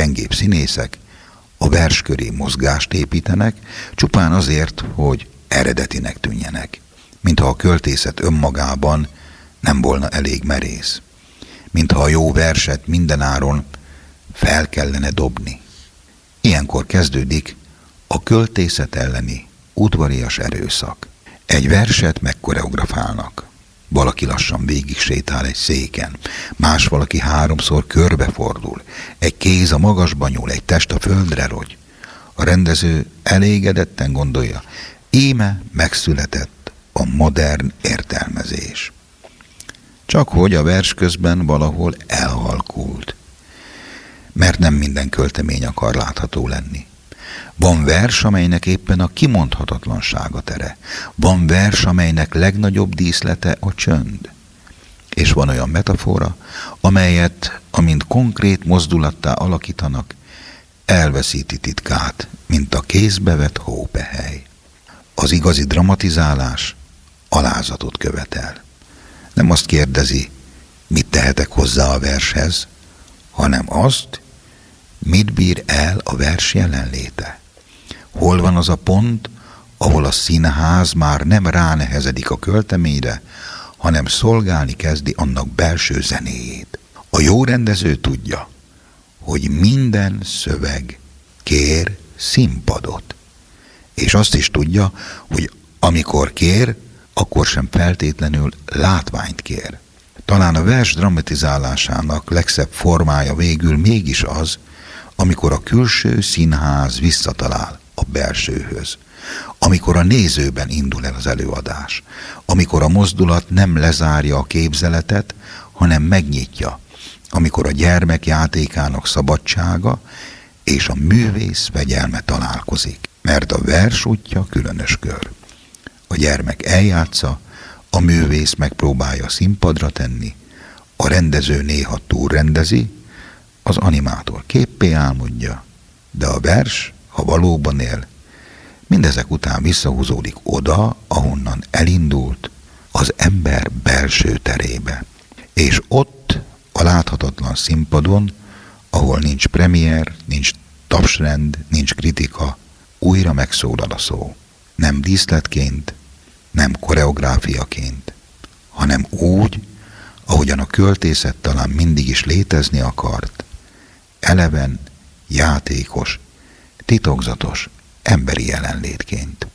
gyengébb színészek a vers köré mozgást építenek, csupán azért, hogy eredetinek tűnjenek, mintha a költészet önmagában nem volna elég merész, mintha a jó verset mindenáron fel kellene dobni. Ilyenkor kezdődik a költészet elleni udvarias erőszak. Egy verset megkoreografálnak. Valaki lassan végig sétál egy széken, más valaki 3-szor körbefordul, egy kéz a magasba nyúl, egy test a földre rogy. A rendező elégedetten gondolja, íme megszületett a modern értelmezés. Csak hogy a vers közben valahol elhalkult. Mert nem minden költemény akar látható lenni. Van vers, amelynek éppen a kimondhatatlansága tere. Van vers, amelynek legnagyobb díszlete a csönd. És van olyan metafora, amelyet, amint konkrét mozdulattá alakítanak, elveszíti titkát, mint a kézbe vett hópehely. Az igazi dramatizálás alázatot követel. Nem azt kérdezi, mit tehetek hozzá a vershez, hanem azt, mit bír el a vers jelenléte. Hol van az a pont, ahol a színház már nem ránehezedik a költeményre, hanem szolgálni kezdi annak belső zenéjét. A jó rendező tudja, hogy minden szöveg kér színpadot. És azt is tudja, hogy amikor kér, akkor sem feltétlenül látványt kér. Talán a vers dramatizálásának legszebb formája végül mégis az, amikor a külső színház visszatalál a belsőhöz, amikor a nézőben indul el az előadás, amikor a mozdulat nem lezárja a képzeletet, hanem megnyitja, amikor a gyermek játékának szabadsága és a művész fegyelme találkozik, mert a vers útja különös kör. A gyermek eljátsza, a művész megpróbálja színpadra tenni, a rendező néha túlrendezi, az animátor képpé álmodja, de a vers, ha valóban él, mindezek után visszahúzódik oda, ahonnan elindult, az ember belső terébe. És ott, a láthatatlan színpadon, ahol nincs premier, nincs tapsrend, nincs kritika, újra megszólal a szó. Nem díszletként, nem koreográfiaként, hanem úgy, ahogyan a költészet talán mindig is létezni akart, eleven, játékos, titokzatos, emberi jelenlétként.